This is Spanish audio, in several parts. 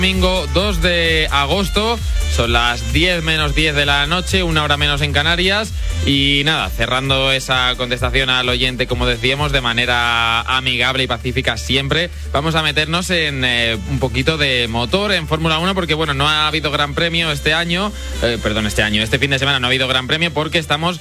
Domingo 2 de agosto, son las 10 menos 10 de la noche, una hora menos en Canarias. Y nada, cerrando esa contestación al oyente, como decíamos, de manera amigable y pacífica siempre, vamos a meternos en un poquito de motor en Fórmula 1, porque bueno, no ha habido gran premio este fin de semana no ha habido gran premio porque estamos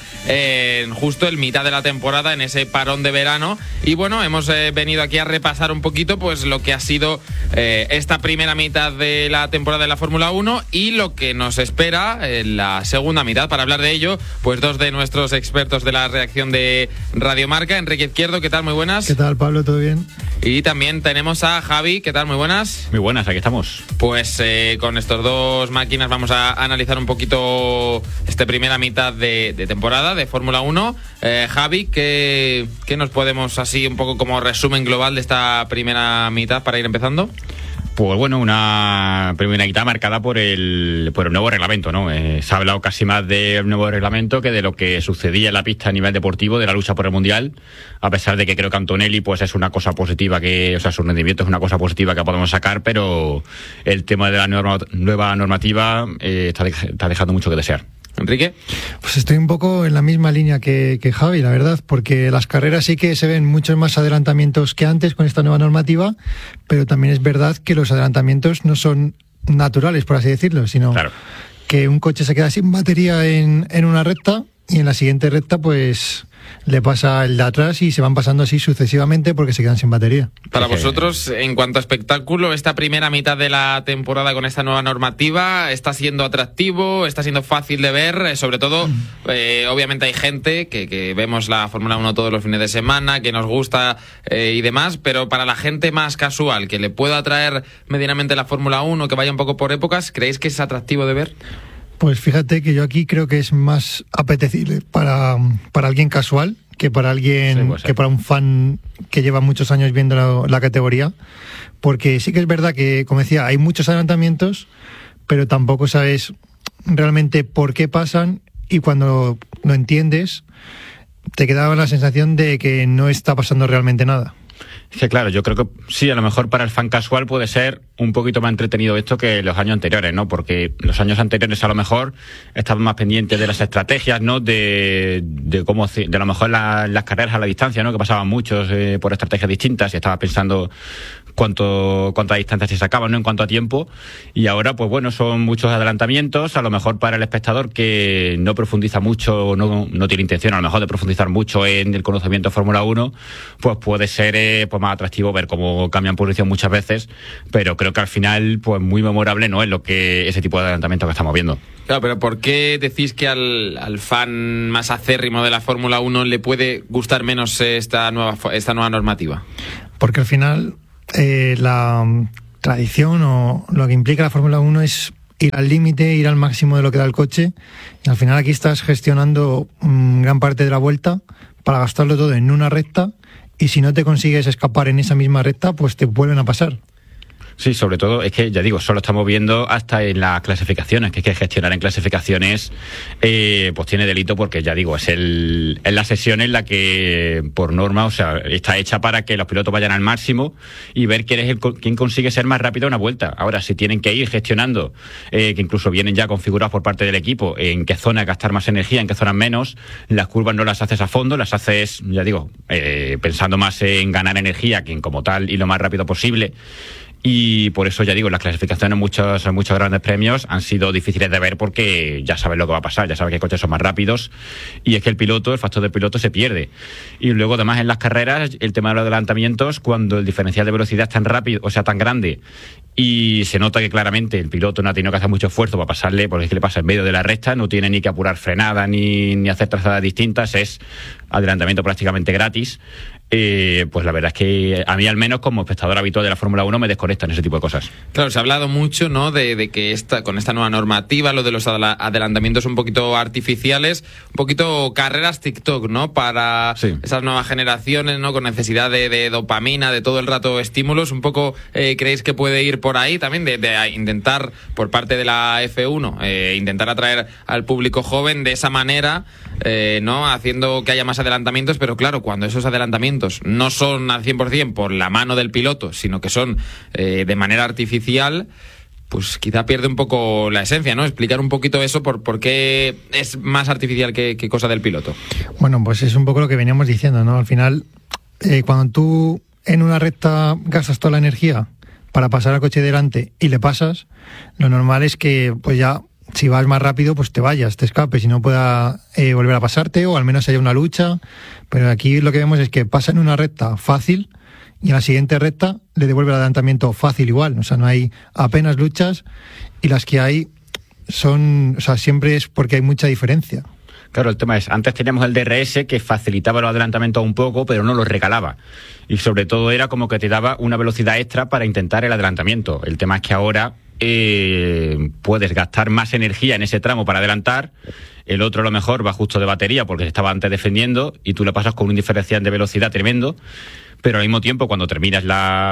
justo en mitad de la temporada, en ese parón de verano. Y bueno, hemos venido aquí a repasar un poquito pues lo que ha sido esta primera mitad de la temporada de la Fórmula 1 y lo que nos espera en la segunda mitad. Para hablar de ello, pues dos de nuestros expertos de la redacción de Radio Marca. Enrique Izquierdo, ¿qué tal? Muy buenas. ¿Qué tal, Pablo? ¿Todo bien? Y también tenemos a Javi, ¿qué tal? Muy buenas. Muy buenas, aquí estamos. Pues con estos dos máquinas vamos a analizar un poquito esta primera mitad de temporada de Fórmula 1. Javi, ¿qué nos podemos así un poco como resumen global de esta primera mitad para ir empezando? Pues bueno, una primera mitad marcada por el nuevo reglamento, ¿no? Se ha hablado casi más del nuevo reglamento que de lo que sucedía en la pista a nivel deportivo, de la lucha por el Mundial, a pesar de que creo que Antonelli pues es una cosa positiva, su rendimiento es una cosa positiva que podemos sacar, pero el tema de la nueva normativa está dejando mucho que desear. Enrique. Pues estoy un poco en la misma línea que Javi, la verdad, porque las carreras sí que se ven muchos más adelantamientos que antes con esta nueva normativa, pero también es verdad que los adelantamientos no son naturales, por así decirlo, sino claro, que un coche se queda sin batería en una recta y en la siguiente recta pues le pasa el de atrás y se van pasando así sucesivamente porque se quedan sin batería. Para vosotros, en cuanto a espectáculo, esta primera mitad de la temporada con esta nueva normativa, ¿está siendo atractivo? ¿Está siendo fácil de ver? Sobre todo, obviamente hay gente que vemos la Fórmula 1 todos los fines de semana, que nos gusta y demás, pero para la gente más casual, que le pueda atraer medianamente la Fórmula 1, que vaya un poco por épocas, ¿creéis que es atractivo de ver? Pues fíjate que yo aquí creo que es más apetecible para alguien casual que para alguien, que para un fan que lleva muchos años viendo la categoría, porque sí que es verdad que, como decía, hay muchos adelantamientos, pero tampoco sabes realmente por qué pasan, y cuando lo entiendes te queda la sensación de que no está pasando realmente nada. Es que claro, yo creo que sí, a lo mejor para el fan casual puede ser un poquito más entretenido esto que los años anteriores, ¿no? Porque los años anteriores a lo mejor estaban más pendientes de las estrategias, ¿no? De cómo, de a lo mejor las carreras a la distancia, ¿no? Que pasaban muchos por estrategias distintas y estaba pensando cuánta distancia se sacaban, ¿no? En cuanto a tiempo. Y ahora, pues bueno, son muchos adelantamientos, a lo mejor para el espectador que no profundiza mucho, no tiene intención a lo mejor de profundizar mucho en el conocimiento de Fórmula 1, pues puede ser pues más atractivo ver cómo cambian posición muchas veces, pero creo que al final pues muy memorable no es lo que ese tipo de adelantamiento que estamos viendo. Claro, pero ¿por qué decís que al fan más acérrimo de la Fórmula 1 le puede gustar menos esta nueva normativa? Porque al final la tradición o lo que implica la Fórmula 1 es ir al límite, ir al máximo de lo que da el coche, y al final aquí estás gestionando gran parte de la vuelta para gastarlo todo en una recta, y si no te consigues escapar en esa misma recta, pues te vuelven a pasar. Sí, sobre todo, es que ya digo, solo estamos viendo hasta en las clasificaciones, que es que gestionar en clasificaciones pues tiene delito, porque ya digo, es la sesión en la que por norma, o sea, está hecha para que los pilotos vayan al máximo y ver quién consigue ser más rápido una vuelta. Ahora, si tienen que ir gestionando, que incluso vienen ya configurados por parte del equipo, en qué zona gastar más energía, en qué zonas menos, las curvas no las haces a fondo, las haces, ya digo, pensando más en ganar energía que en como tal y lo más rápido posible. Y por eso, ya digo, las clasificaciones en muchos grandes premios han sido difíciles de ver, porque ya sabes lo que va a pasar, ya sabes que coches son más rápidos, y es que el factor del piloto se pierde. Y luego, además, en las carreras, el tema de los adelantamientos, cuando el diferencial de velocidad es tan rápido, o sea, tan grande, y se nota que claramente el piloto no ha tenido que hacer mucho esfuerzo para pasarle, porque es que le pasa en medio de la recta, no tiene ni que apurar frenada ni hacer trazadas distintas, es adelantamiento prácticamente gratis. Pues la verdad es que a mí, al menos como espectador habitual de la Fórmula 1, me desconectan ese tipo de cosas. Claro, se ha hablado mucho, ¿no?, de que con esta nueva normativa, lo de los adelantamientos un poquito artificiales, un poquito carreras TikTok, ¿no?, para esas nuevas generaciones, ¿no?, con necesidad de dopamina, de todo el rato estímulos. Un poco, ¿creéis que puede ir por ahí también, de intentar, por parte de la F1, intentar atraer al público joven de esa manera, ¿no?, haciendo que haya más adelantamientos? Pero claro, cuando esos adelantamientos no son al 100% por la mano del piloto, sino que son de manera artificial, pues quizá pierde un poco la esencia, ¿no? Explicar un poquito eso, por qué es más artificial que cosa del piloto. Bueno, pues es un poco lo que veníamos diciendo, ¿no? Al final, cuando tú en una recta gastas toda la energía para pasar al coche delante y le pasas, lo normal es que pues ya, si vas más rápido, pues te vayas, te escapes y no pueda volver a pasarte, o al menos haya una lucha. Pero aquí lo que vemos es que pasa en una recta fácil y en la siguiente recta le devuelve el adelantamiento fácil igual. O sea, no hay apenas luchas, y las que hay son, o sea, siempre es porque hay mucha diferencia. Claro, el tema es, antes teníamos el DRS que facilitaba los adelantamientos un poco, pero no los regalaba. Y sobre todo era como que te daba una velocidad extra para intentar el adelantamiento. El tema es que ahora puedes gastar más energía en ese tramo para adelantar. El otro a lo mejor va justo de batería porque se estaba antes defendiendo y tú le pasas con un diferencial de velocidad tremendo. Pero al mismo tiempo, cuando terminas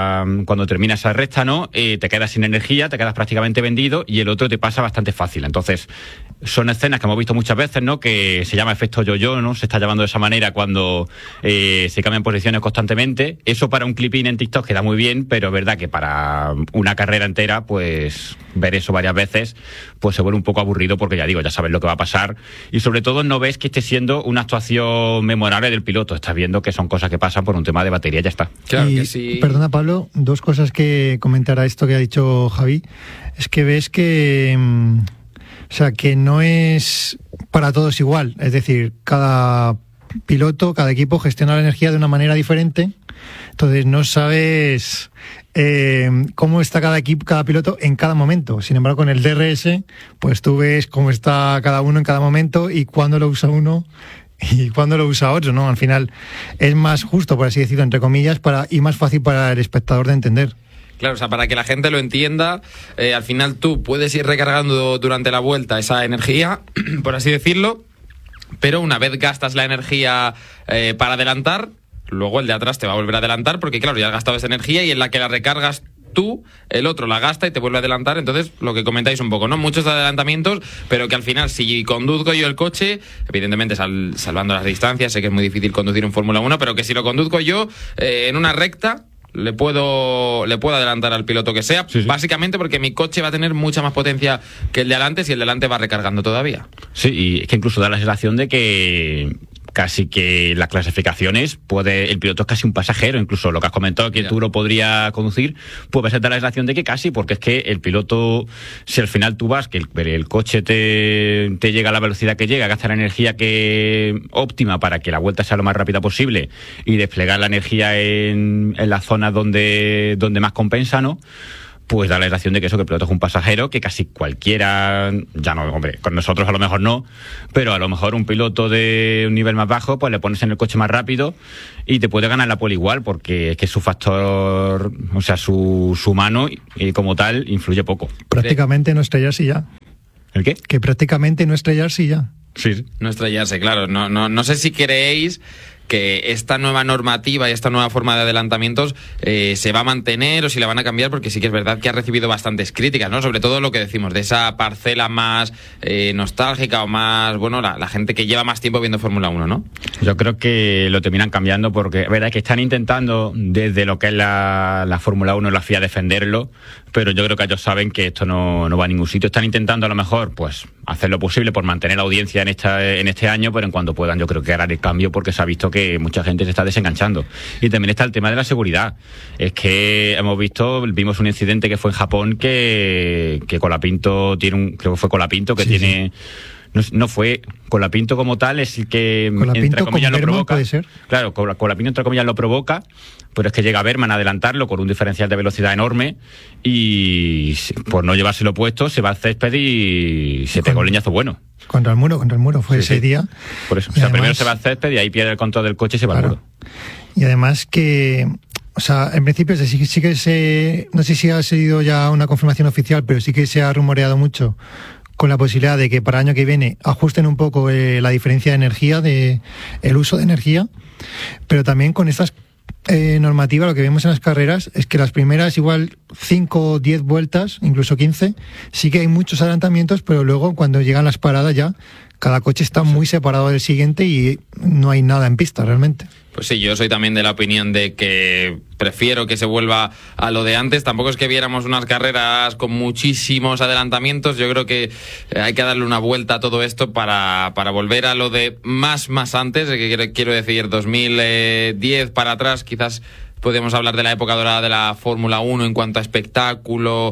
esa recta, ¿no? Te quedas sin energía, te quedas prácticamente vendido, y el otro te pasa bastante fácil. Entonces, son escenas que hemos visto muchas veces, ¿no? Que se llama efecto yo-yo, ¿no? Se está llamando de esa manera cuando se cambian posiciones constantemente. Eso para un clipín en TikTok queda muy bien, pero es verdad que para una carrera entera, pues ver eso varias veces, pues se vuelve un poco aburrido, porque ya digo, ya sabes lo que va a pasar, y sobre todo no ves que esté siendo una actuación memorable del piloto. Estás viendo que son cosas que pasan por un tema de batería. Ya está. Claro que sí. Perdona, Pablo, dos cosas que comentar a esto que ha dicho Javi. Es que ves que, o sea, que no es para todos igual. Es decir, cada piloto, cada equipo gestiona la energía de una manera diferente. Entonces no sabes cómo está cada equipo, cada piloto en cada momento. Sin embargo, con el DRS, pues tú ves cómo está cada uno en cada momento y cuándo lo usa uno y cuándo lo usa otro, ¿no? Al final es más justo, por así decirlo, entre comillas, y más fácil para el espectador de entender. Claro, o sea, para que la gente lo entienda, al final tú puedes ir recargando durante la vuelta esa energía, por así decirlo, pero una vez gastas la energía para adelantar, luego el de atrás te va a volver a adelantar, porque claro, ya has gastado esa energía, y en la que la recargas tú, el otro la gasta y te vuelve a adelantar. Entonces, lo que comentáis un poco, ¿no? Muchos adelantamientos, pero que al final, si conduzco yo el coche, evidentemente salvando las distancias, sé que es muy difícil conducir en Fórmula 1, pero que si lo conduzco yo en una recta, le puedo adelantar al piloto que sea, sí. Básicamente porque mi coche va a tener mucha más potencia que el de adelante, si el de adelante va recargando todavía. Sí, y es que incluso da la sensación de que casi que las clasificaciones el piloto es casi un pasajero. Incluso lo que has comentado, que tú lo podría conducir, pues va a dar la sensación de que casi, porque es que el piloto, si al final tú vas, que el coche te llega a la velocidad que llega, gasta la energía óptima para que la vuelta sea lo más rápida posible y desplegar la energía en las zonas donde más compensa, ¿no? Pues da la sensación de que el piloto es un pasajero, que casi cualquiera, ya no, hombre, con nosotros a lo mejor no, pero a lo mejor un piloto de un nivel más bajo, pues le pones en el coche más rápido y te puede ganar la pole igual, porque es que su factor, o sea, su mano como tal influye poco. Prácticamente no estrellarse ya. ¿El qué? Que prácticamente no estrellarse ya. Sí. No estrellarse, claro. No sé si creéis que esta nueva normativa y esta nueva forma de adelantamientos se va a mantener o si la van a cambiar, porque sí que es verdad que ha recibido bastantes críticas, ¿no? Sobre todo lo que decimos, de esa parcela más nostálgica o más, bueno, la gente que lleva más tiempo viendo Fórmula 1, ¿no? Yo creo que lo terminan cambiando porque es verdad que están intentando desde lo que es la Fórmula 1 y la FIA defenderlo, pero yo creo que ellos saben que esto no va a ningún sitio. Están intentando a lo mejor pues hacer lo posible por mantener la audiencia en este año, pero en cuanto puedan yo creo que harán el cambio, porque se ha visto que mucha gente se está desenganchando. Y también está el tema de la seguridad. Es que vimos un incidente que fue en Japón que Colapinto creo que fue Colapinto que tiene... Sí. No fue Colapinto como tal, es el que entre comillas lo provoca. ¿Puede ser? Claro, Colapinto entre comillas lo provoca, pero es que llega Berman a adelantarlo con un diferencial de velocidad enorme y por no llevárselo puesto se va al césped y se pegó el leñazo bueno. Contra el muro fue ese día. Por eso, o sea, además, primero se va al césped y ahí pierde el control del coche y se va al muro. Y además que, o sea, en principio sí que no sé si ha sido ya una confirmación oficial, pero sí que se ha rumoreado mucho con la posibilidad de que para el año que viene ajusten un poco la diferencia de energía, el uso de energía, pero también con estas normativas lo que vemos en las carreras es que las primeras igual 5 o 10 vueltas, incluso 15, sí que hay muchos adelantamientos, pero luego cuando llegan las paradas ya cada coche está muy separado del siguiente y no hay nada en pista realmente. Pues sí, yo soy también de la opinión de que prefiero que se vuelva a lo de antes. Tampoco es que viéramos unas carreras con muchísimos adelantamientos. Yo creo que hay que darle una vuelta a todo esto para volver a lo de más antes, que quiero decir 2010 para atrás. Quizás podemos hablar de la época dorada de la Fórmula 1 en cuanto a espectáculo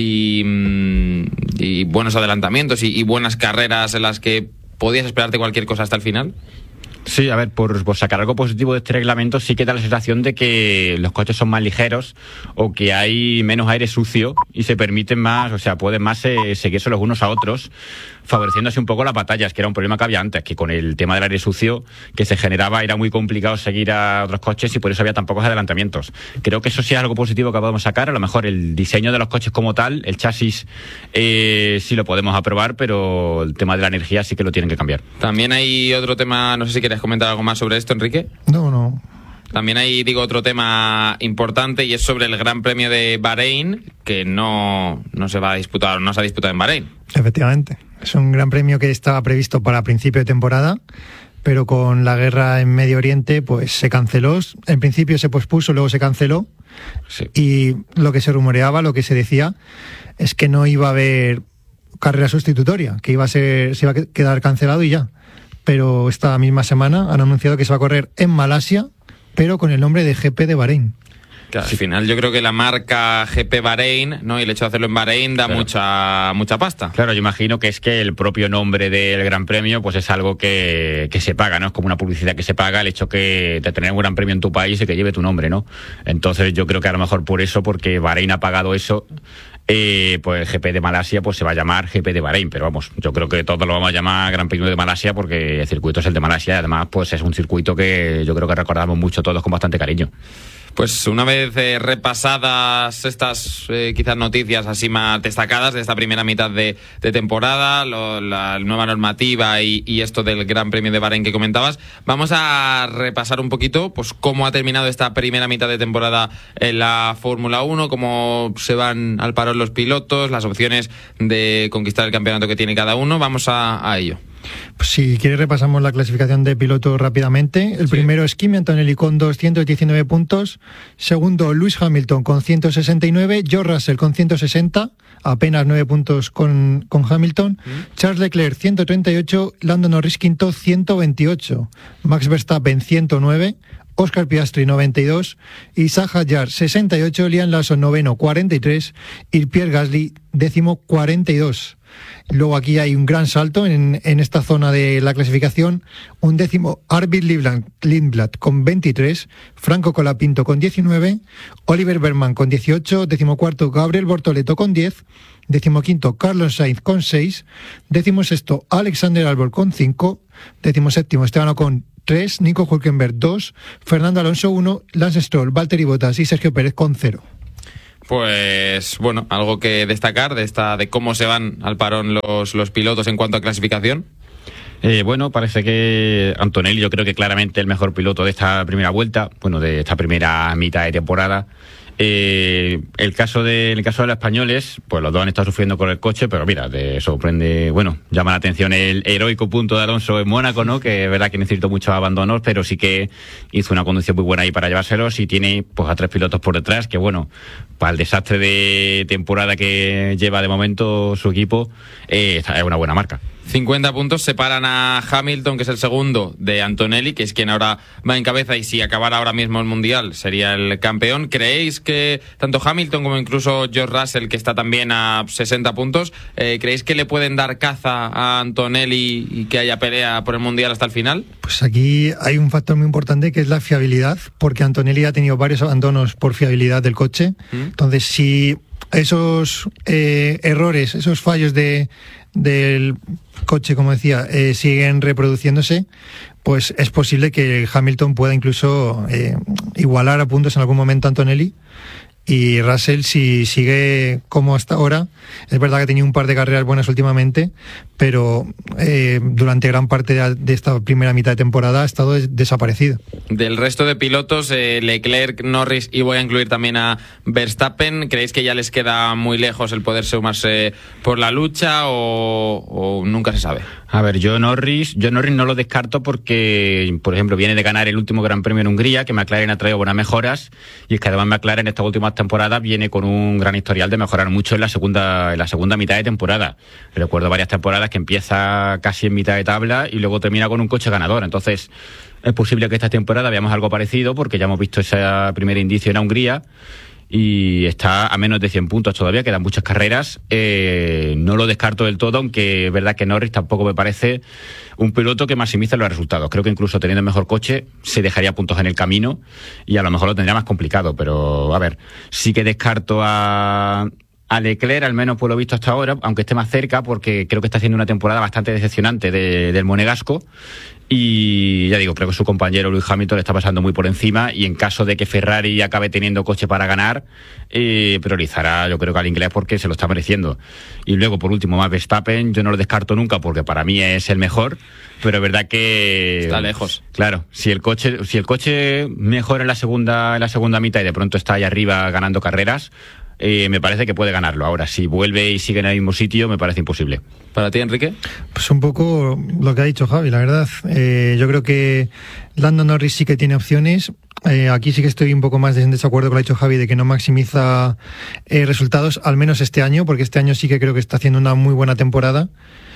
y buenos adelantamientos y buenas carreras en las que podías esperarte cualquier cosa hasta el final. Sí, a ver, por sacar algo positivo de este reglamento, sí que da la sensación de que los coches son más ligeros o que hay menos aire sucio y se permiten más, o sea, pueden más seguirse los unos a otros, favoreciéndose un poco las batallas, que era un problema que había antes, que con el tema del aire sucio que se generaba era muy complicado seguir a otros coches y por eso había tan pocos adelantamientos. Creo que eso sí es algo positivo que podemos sacar. A lo mejor el diseño de los coches como tal, el chasis, sí lo podemos aprobar, pero el tema de la energía sí que lo tienen que cambiar. También hay otro tema, no sé si quieres comentar algo más sobre esto, Enrique. No. También hay, otro tema importante y es sobre el Gran Premio de Bahrein, que no se va a disputar, no se ha disputado en Bahrein. Efectivamente. Es un Gran Premio que estaba previsto para principio de temporada, pero con la guerra en Medio Oriente pues se canceló. En principio se pospuso, luego se canceló. Sí. Y lo que se rumoreaba, lo que se decía, es que no iba a haber carrera sustitutoria, que se iba a quedar cancelado y ya. Pero esta misma semana han anunciado que se va a correr en Malasia, pero con el nombre de GP de Bahrein. Claro, al final yo creo que la marca GP Bahrein, ¿no? Y el hecho de hacerlo en Bahrein da mucha pasta. Claro, yo imagino que es que el propio nombre del Gran Premio pues es algo que se paga, ¿no? Es como una publicidad que se paga el hecho de tener un Gran Premio en tu país y que lleve tu nombre, ¿no? Entonces yo creo que a lo mejor por eso, porque Bahrein ha pagado eso, pues el GP de Malasia pues se va a llamar GP de Bahrein, pero vamos, yo creo que todos lo vamos a llamar Gran Premio de Malasia porque el circuito es el de Malasia y además pues es un circuito que yo creo que recordamos mucho todos con bastante cariño. Pues una vez repasadas estas quizás noticias así más destacadas de esta primera mitad de temporada, la nueva normativa y esto del Gran Premio de Bahrein que comentabas, vamos a repasar un poquito pues cómo ha terminado esta primera mitad de temporada en la Fórmula 1, cómo se van al parón los pilotos, las opciones de conquistar el campeonato que tiene cada uno. Vamos a ello. Pues si quieres repasamos la clasificación de pilotos rápidamente. El primero es Kimi Antonelli con 219 puntos. Segundo, Lewis Hamilton con 169. George Russell con 160. Apenas 9 puntos con Hamilton. Charles Leclerc 138. Lando Norris quinto 128. Max Verstappen 109. Oscar Piastri 92, Isaac Hadjar 68, Liam Lawson noveno 43 y Pierre Gasly décimo 42. Luego aquí hay un gran salto en esta zona de la clasificación. Un décimo Arvid Lindblad con 23, Franco Colapinto con 19, Oliver Berman con 18, decimocuarto Gabriel Bortoleto con 10, decimoquinto Carlos Sainz con 6, decimosexto Alexander Albon con 5, decimoséptimo Esteban Ocon 3, Nico Hülkenberg 2, Fernando Alonso 1, Lance Stroll, Valtteri Bottas y Sergio Pérez con 0. Pues bueno, algo que destacar de cómo se van al parón los pilotos en cuanto a clasificación. Bueno, parece que Antonelli, yo creo que claramente el mejor piloto de esta primera vuelta, bueno, de esta primera mitad de temporada. El caso de los españoles, pues los dos han estado sufriendo con el coche, pero mira, te sorprende, bueno, llama la atención el heroico punto de Alonso en Mónaco, ¿no? Que es verdad que necesitó muchos abandonos, pero sí que hizo una conducción muy buena ahí para llevárselos y tiene pues a 3 pilotos por detrás, que bueno, para el desastre de temporada que lleva de momento su equipo, es una buena marca. 50 puntos separan a Hamilton, que es el segundo, de Antonelli, que es quien ahora va en cabeza y si acabara ahora mismo el Mundial sería el campeón. ¿Creéis que tanto Hamilton como incluso George Russell, que está también a 60 puntos, creéis que le pueden dar caza a Antonelli y que haya pelea por el Mundial hasta el final? Pues aquí hay un factor muy importante que es la fiabilidad, porque Antonelli ha tenido varios abandonos por fiabilidad del coche. Entonces, si esos errores, esos fallos del coche, como decía, siguen reproduciéndose, pues es posible que Hamilton pueda incluso igualar a puntos en algún momento a Antonelli Y Russell, si sigue como hasta ahora, es verdad que ha tenido un par de carreras buenas últimamente, pero durante gran parte de esta primera mitad de temporada ha estado desaparecido. Del resto de pilotos, Leclerc, Norris y voy a incluir también a Verstappen, ¿creéis que ya les queda muy lejos el poder sumarse por la lucha o nunca se sabe? A ver, yo Norris no lo descarto porque, por ejemplo, viene de ganar el último Gran Premio en Hungría, que McLaren ha traído buenas mejoras, y es que además McLaren en estas últimas temporadas viene con un gran historial de mejorar mucho en la segunda mitad de temporada. Recuerdo varias temporadas que empieza casi en mitad de tabla y luego termina con un coche ganador. Entonces, es posible que esta temporada veamos algo parecido, porque ya hemos visto ese primer indicio en Hungría, y está a menos de 100 puntos todavía, quedan muchas carreras. No lo descarto del todo, aunque es verdad que Norris tampoco me parece un piloto que maximice los resultados. Creo que incluso teniendo el mejor coche se dejaría puntos en el camino y a lo mejor lo tendría más complicado, pero a ver, sí que descarto a Leclerc, al menos por lo visto hasta ahora, aunque esté más cerca, porque creo que está haciendo una temporada bastante decepcionante del monegasco. Y ya digo, creo que su compañero Lewis Hamilton le está pasando muy por encima, y en caso de que Ferrari acabe teniendo coche para ganar, priorizará yo creo que al inglés, porque se lo está mereciendo. Y luego, por último, más Verstappen, yo no lo descarto nunca porque para mí es el mejor, pero es verdad que está lejos. Claro, si el coche mejora en la segunda mitad y de pronto está ahí arriba ganando carreras, me parece que puede ganarlo. Ahora, si vuelve y sigue en el mismo sitio, me parece imposible. ¿Para ti, Enrique? Pues un poco lo que ha dicho Javi, la verdad. Yo creo que Lando Norris sí que tiene opciones. Aquí sí que estoy un poco más en desacuerdo con lo que ha dicho Javi, de que no maximiza resultados, al menos este año, porque este año sí que creo que está haciendo una muy buena temporada.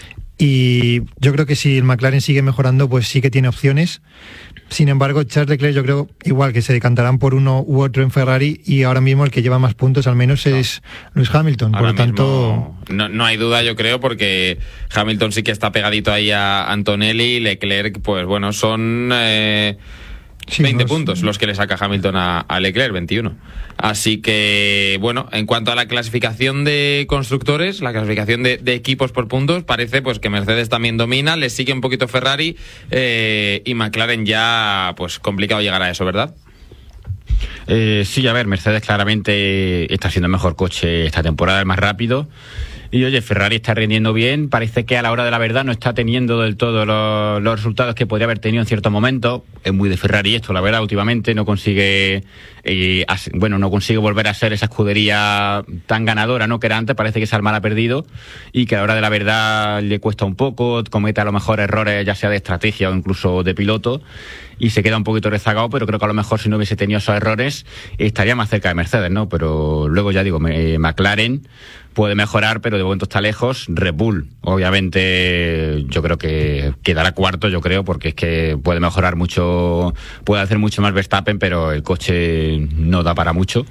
Y yo creo que si el McLaren sigue mejorando, pues sí que tiene opciones. Sin embargo, Charles Leclerc, yo creo igual que se decantarán por uno u otro en Ferrari, y ahora mismo el que lleva más puntos al menos es Lewis Hamilton. Por lo tanto, no hay duda, yo creo, porque Hamilton sí que está pegadito ahí a Antonelli. Leclerc, pues bueno, son 20 puntos los que le saca Hamilton a Leclerc, 21. Así que, bueno, en cuanto a la clasificación de constructores, la clasificación de equipos por puntos, parece pues que Mercedes también domina, le sigue un poquito Ferrari, y McLaren ya, pues complicado llegar a eso, ¿verdad? Sí, a ver, Mercedes claramente está siendo el mejor coche esta temporada, el más rápido. Y oye, Ferrari está rindiendo bien, parece que a la hora de la verdad no está teniendo del todo los resultados que podría haber tenido en ciertos momentos. Es muy de Ferrari esto, la verdad, últimamente no consigue volver a ser esa escudería tan ganadora, ¿no?, que era antes. Parece que ese Almar ha perdido y que a la hora de la verdad le cuesta un poco, comete a lo mejor errores ya sea de estrategia o incluso de piloto, y se queda un poquito rezagado, pero creo que a lo mejor si no hubiese tenido esos errores estaría más cerca de Mercedes, ¿no? Pero luego ya digo, McLaren puede mejorar, pero de momento está lejos. Red Bull, obviamente, yo creo que quedará cuarto, yo creo, porque es que puede mejorar mucho, puede hacer mucho más Verstappen, pero el coche no da para mucho.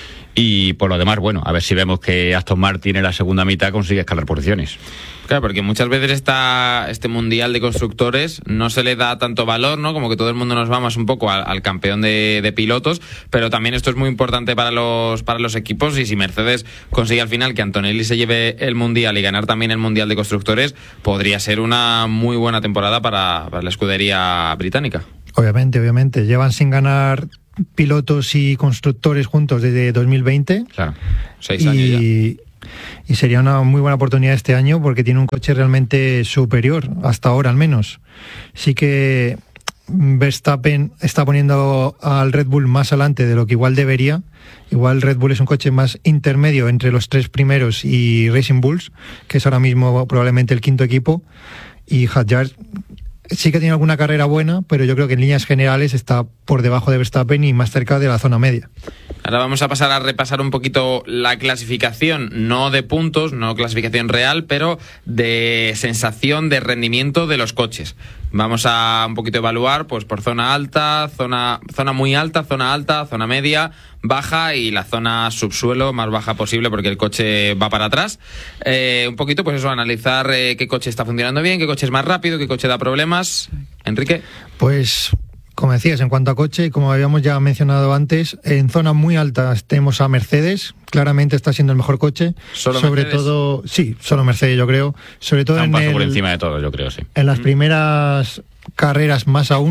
Y por lo demás, bueno, a ver si vemos que Aston Martin en la segunda mitad consigue escalar posiciones. Claro, porque muchas veces este mundial de constructores no se le da tanto valor, ¿no? Como que todo el mundo nos va más un poco al campeón de pilotos, pero también esto es muy importante para los equipos, y si Mercedes consigue al final que Antonelli se lleve el mundial y ganar también el mundial de constructores, podría ser una muy buena temporada para la escudería británica. Obviamente. Llevan sin ganar pilotos y constructores juntos desde 2020. Claro, 6 años ya. Y sería una muy buena oportunidad este año, porque tiene un coche realmente superior, hasta ahora al menos. Sí que Verstappen está poniendo al Red Bull más adelante de lo que igual debería. Igual Red Bull es un coche más intermedio entre los 3 primeros y Racing Bulls, que es ahora mismo probablemente el quinto equipo. Y Hadjar sí que tiene alguna carrera buena, pero yo creo que en líneas generales está por debajo de Verstappen y más cerca de la zona media. Ahora vamos a pasar a repasar un poquito la clasificación, no de puntos, no clasificación real, pero de sensación de rendimiento de los coches. Vamos a un poquito evaluar pues por zona alta, zona muy alta, zona media, baja y la zona subsuelo más baja posible porque el coche va para atrás. Un poquito pues eso, analizar qué coche está funcionando bien, qué coche es más rápido, qué coche da problemas. Enrique. Pues como decías, en cuanto a coche, como habíamos ya mencionado antes, en zona muy alta tenemos a Mercedes, claramente está siendo el mejor coche. ¿Solo sobre Mercedes? Todo, sí, solo Mercedes yo creo. Sobre todo un paso por encima de todo, yo creo, sí. En las primeras carreras más aún,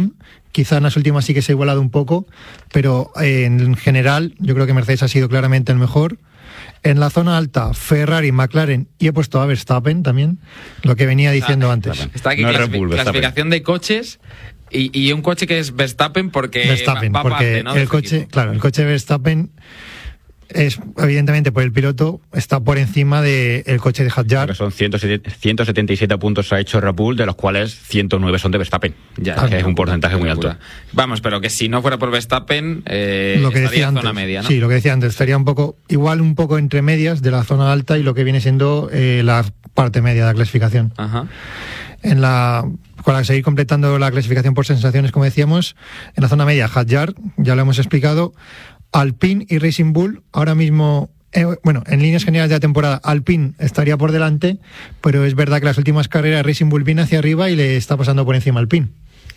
quizá en las últimas sí que se ha igualado un poco, pero en general yo creo que Mercedes ha sido claramente el mejor. En la zona alta, Ferrari, McLaren, y he puesto a Verstappen también, lo que venía diciendo antes. Está aquí clasificación de coches y un coche que es Verstappen porque va porque aparte, ¿no? el coche, claro, el coche de Verstappen es, evidentemente, por el piloto, está por encima del coche de Hadjar. Son 177 puntos ha hecho Red Bull, de los cuales 109 son de Verstappen. Ya, que es un porcentaje muy alto. Vamos, pero que si no fuera por Verstappen, lo que estaría decía en antes, zona media, ¿no? Sí, lo que decía antes, estaría un poco entre medias de la zona alta y lo que viene siendo la parte media de la clasificación. Ajá. Para seguir completando la clasificación por sensaciones, como decíamos, en la zona media, Hadjar, ya lo hemos explicado. Alpine y Racing Bull, ahora mismo, en líneas generales de la temporada, Alpine estaría por delante, pero es verdad que las últimas carreras Racing Bull viene hacia arriba y le está pasando por encima Alpine.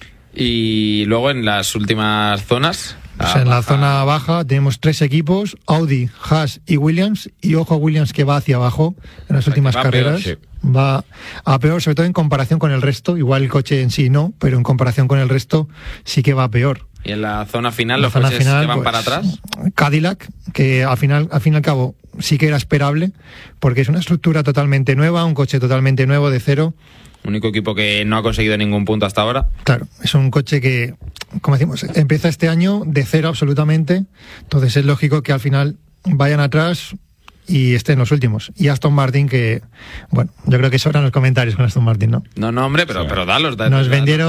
Y luego en las últimas zonas... En la zona baja tenemos 3 equipos, Audi, Haas y Williams, y ojo a Williams que va hacia abajo en las últimas carreras. Peor, sí. Va a peor, sobre todo en comparación con el resto. Igual el coche en sí no, pero en comparación con el resto sí que va peor. ¿Y en la zona final los coches que van para atrás? Cadillac, que al fin y al cabo sí que era esperable, porque es una estructura totalmente nueva, un coche totalmente nuevo de cero. Único equipo que no ha conseguido ningún punto hasta ahora. Claro, es un coche que, como decimos, empieza este año de cero absolutamente, entonces es lógico que al final vayan atrás y estén los últimos. Y Aston Martin, que, bueno, yo creo que sobran los comentarios con Aston Martin, ¿no? No, hombre, pero dalos. Nos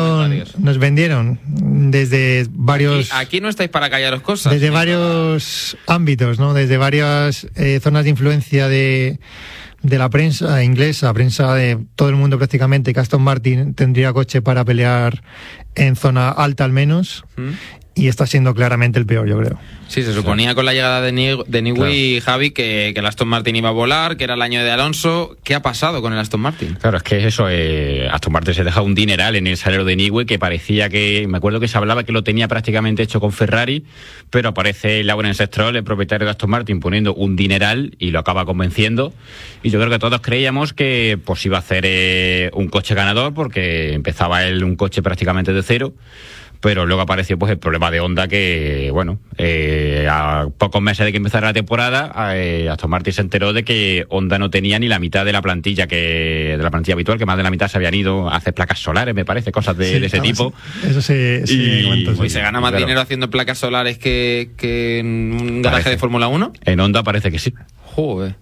vendieron desde varios... Aquí no estáis para callaros cosas. Desde varios ámbitos, ¿no? Desde varias zonas de influencia de la prensa inglesa, prensa de todo el mundo prácticamente, que Aston Martin tendría coche para pelear en zona alta al menos. Y está siendo claramente el peor, yo creo. Sí, se suponía con la llegada de Newey y Javi que el Aston Martin iba a volar, que era el año de Alonso. ¿Qué ha pasado con el Aston Martin? Claro, es que eso, Aston Martin se deja un dineral en el salario de Newey, que parecía que, me acuerdo que se hablaba que lo tenía prácticamente hecho con Ferrari, pero aparece Lawrence Stroll, el propietario de Aston Martin, poniendo un dineral y lo acaba convenciendo. Y yo creo que todos creíamos que pues iba a hacer un coche ganador, porque empezaba él un coche prácticamente de cero. Pero luego apareció pues el problema de Honda, que bueno, a pocos meses de que empezara la temporada, Aston Martin se enteró de que Honda no tenía ni la mitad de la plantilla habitual, que más de la mitad se habían ido a hacer placas solares, me parece, cosas de ese tipo. Eso se gana más dinero haciendo placas solares que en un garaje de Fórmula 1. En Honda parece que sí. Joder.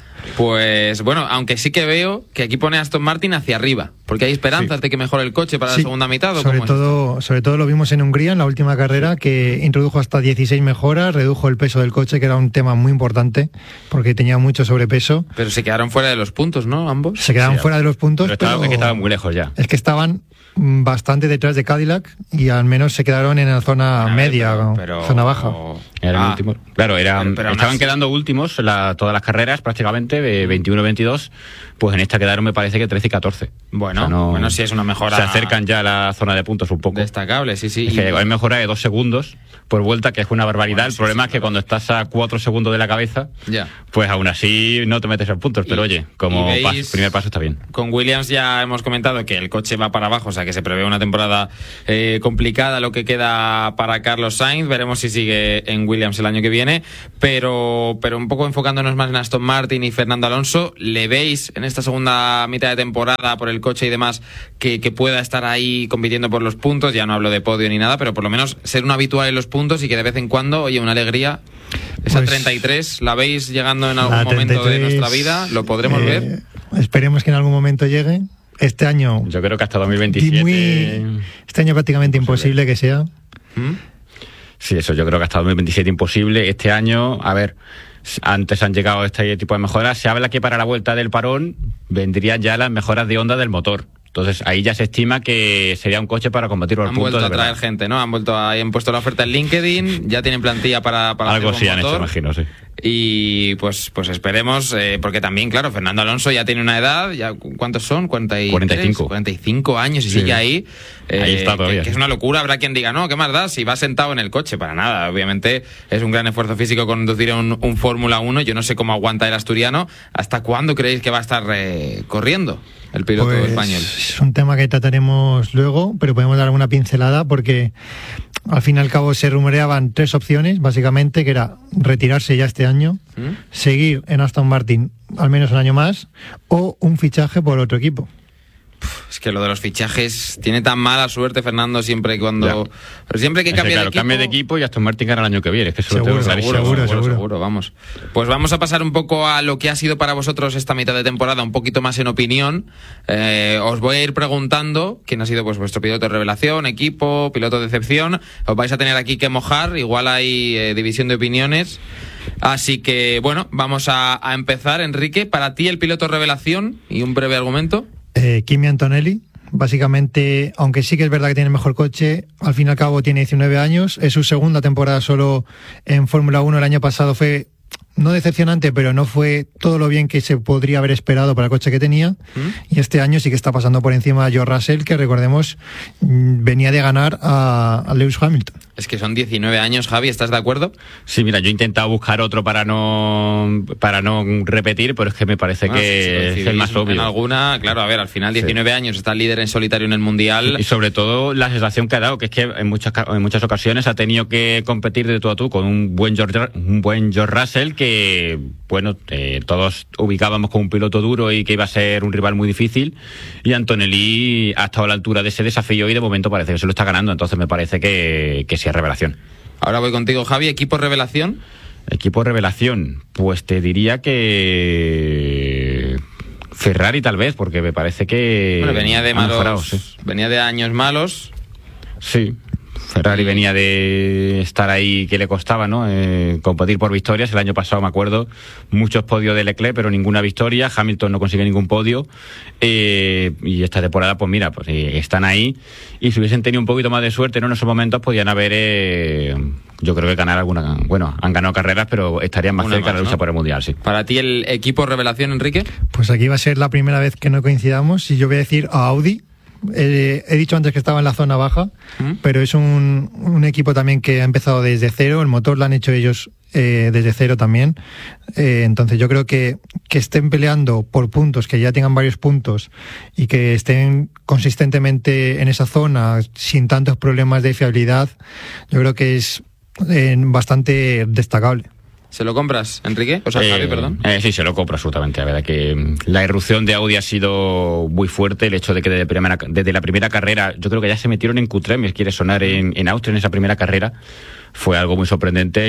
Pues bueno, aunque sí que veo que aquí pone Aston Martin hacia arriba, porque hay esperanzas de que mejore el coche para la segunda mitad. ¿O sobre todo lo vimos en Hungría en la última carrera, que introdujo hasta 16 mejoras, redujo el peso del coche, que era un tema muy importante porque tenía mucho sobrepeso. Pero se quedaron fuera de los puntos, ¿no? Ambos. Se quedaron fuera de los puntos, pero es que estaban muy lejos ya. Es que estaban bastante detrás de Cadillac y al menos se quedaron en la zona media, zona baja. Era el último. Claro, estaban quedando últimos todas las carreras prácticamente, de 21-22, pues en esta quedaron me parece que 13 y 14. Bueno, sí es una mejora. Se acercan ya a la zona de puntos un poco. Destacable, sí. Es que hay mejora de 2 segundos por vuelta, que es una barbaridad. El problema es que cuando estás a 4 segundos de la cabeza, pues aún así no te metes en puntos. Pero oye, como primer paso está bien. Con Williams ya hemos comentado que el coche va para abajo, o sea que se prevé una temporada complicada lo que queda para Carlos Sainz. Veremos si sigue en Williams el año que viene, pero un poco enfocándonos más en Aston Martin y Fernando Alonso, ¿le veis en esta segunda mitad de temporada por el coche y demás que pueda estar ahí compitiendo por los puntos? Ya no hablo de podio ni nada, pero por lo menos ser un habitual en los puntos y que de vez en cuando, oye, una alegría. Esa pues, 33, ¿la veis llegando en algún momento de nuestra vida? ¿Lo podremos ver? Esperemos que en algún momento llegue. Este año... Yo creo que hasta 2027... Este año prácticamente imposible que sea. Sí, eso yo creo que hasta 2027 imposible. Este año, a ver, antes han llegado este tipo de mejoras. Se habla que para la vuelta del parón vendrían ya las mejoras de Honda del motor. Entonces ahí ya se estima que sería un coche para combatir los puntos. Han vuelto a traer gente, ¿no? Han puesto la oferta en LinkedIn, ya tienen plantilla para algo sí han hecho, imagino, sí. y pues esperemos, porque también, claro, Fernando Alonso ya tiene una edad, ya ¿cuántos son? 45 años y sigue ahí. Ahí está todavía. Que es una locura. Habrá quien diga, no, ¿qué más da? Si va sentado en el coche, para nada. Obviamente es un gran esfuerzo físico conducir un Fórmula 1. Yo no sé cómo aguanta el asturiano. ¿Hasta cuándo creéis que va a estar corriendo el piloto español? Es un tema que trataremos luego, pero podemos dar alguna pincelada porque al fin y al cabo se rumoreaban 3 opciones, básicamente, que era retirarse ya este año, seguir en Aston Martin al menos un año más, o un fichaje por otro equipo. Es que lo de los fichajes tiene tan mala suerte, Fernando, siempre que cambia de equipo. Cambia de equipo y Aston Martin gana el año que viene. Es que seguro, vamos. Pues vamos a pasar un poco a lo que ha sido para vosotros esta mitad de temporada, un poquito más en opinión. Os voy a ir preguntando quién ha sido pues vuestro piloto de revelación, equipo, piloto de decepción. Os vais a tener aquí que mojar, igual hay división de opiniones. Así que, bueno, vamos a empezar. Enrique, para ti el piloto revelación y un breve argumento. Kimi Antonelli, básicamente, aunque sí que es verdad que tiene el mejor coche, al fin y al cabo tiene 19 años, es su segunda temporada solo en Fórmula 1, el año pasado fue no decepcionante, pero no fue todo lo bien que se podría haber esperado para el coche que tenía, y este año sí que está pasando por encima a George Russell, que recordemos venía de ganar a Lewis Hamilton. Es que son 19 años, Javi, ¿estás de acuerdo? Sí, mira, yo he intentado buscar otro para no repetir, pero es que me parece que es el más obvio. En alguna, claro, a ver, al final 19 años, está líder en solitario en el Mundial. Y sobre todo la sensación que ha dado, que es que en muchas ocasiones ha tenido que competir de tú a tú con un buen George Russell, que, bueno, todos ubicábamos como un piloto duro y que iba a ser un rival muy difícil, y Antonelli ha estado a la altura de ese desafío y de momento parece que se lo está ganando, entonces me parece que sí es revelación. Ahora voy contigo, Javi. ¿Equipo revelación? Equipo revelación, pues te diría que Ferrari tal vez, porque me parece que venía de malos, venía de años malos. Sí. Ferrari venía de estar ahí que le costaba, ¿no? Competir por victorias. El año pasado, me acuerdo, muchos podios de Leclerc, pero ninguna victoria. Hamilton no consigue ningún podio. Y esta temporada, pues mira, pues están ahí. Y si hubiesen tenido un poquito más de suerte, ¿no? En esos momentos podían haber, yo creo que ganar alguna. Bueno, han ganado carreras, pero estarían más cerca de la lucha por el Mundial, sí. ¿Para ti el equipo revelación, Enrique? Pues aquí va a ser la primera vez que no coincidamos. Y yo voy a decir a Audi. He dicho antes que estaba en la zona baja, pero es un equipo también que ha empezado desde cero. El motor lo han hecho ellos desde cero también. Entonces yo creo que estén peleando por puntos, que ya tengan varios puntos y que estén consistentemente en esa zona sin tantos problemas de fiabilidad, yo creo que es bastante destacable. ¿Se lo compras, Enrique? O sea, Javi, perdón. Sí, se lo compro absolutamente. La verdad que la irrupción de Audi ha sido muy fuerte. El hecho de que desde la primera carrera, yo creo que ya se metieron en Q3, me quiere sonar en Austria en esa primera carrera. Fue algo muy sorprendente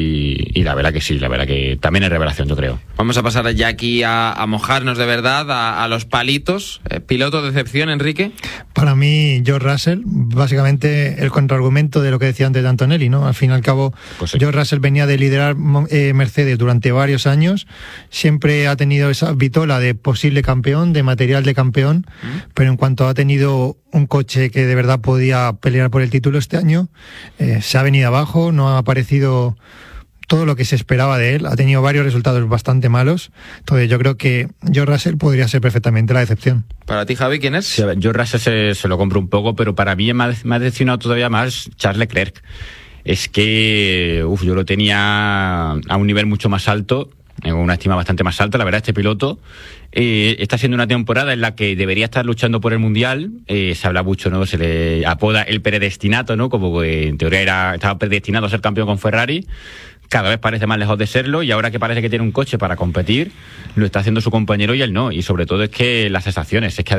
y la verdad que sí, la verdad que también es revelación, yo creo. Vamos a pasar ya aquí a mojarnos de verdad, a los palitos. ¿Piloto de decepción, Enrique? Para mí, George Russell, básicamente el contraargumento de lo que decía antes de Antonelli, ¿no? Al fin y al cabo, pues sí. George Russell venía de liderar Mercedes durante varios años, siempre ha tenido esa vitola de posible campeón, de material de campeón, pero en cuanto ha tenido un coche que de verdad podía pelear por el título este año, se ha venido abajo, no ha aparecido todo lo que se esperaba de él, ha tenido varios resultados bastante malos, entonces yo creo que George Russell podría ser perfectamente la decepción. ¿Para ti, Javi, quién es? Sí, George Russell se lo compro un poco, pero para mí me ha decepcionado todavía más Charles Leclerc. Es que yo lo tenía a un nivel mucho más alto, en una estima bastante más alta, la verdad, este piloto. Está siendo una temporada en la que debería estar luchando por el Mundial. Se habla mucho, ¿no? Se le apoda el predestinato, ¿no? Como que en teoría estaba predestinado a ser campeón con Ferrari. Cada vez parece más lejos de serlo, y ahora que parece que tiene un coche para competir, lo está haciendo su compañero y él no. Y sobre todo es que las sensaciones, es que